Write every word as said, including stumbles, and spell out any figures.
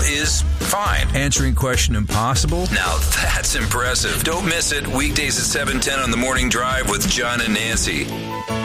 is fine. Answering question impossible? Now that's impressive. Don't miss it. Weekdays at seven ten on the Morning Drive with John and Nancy.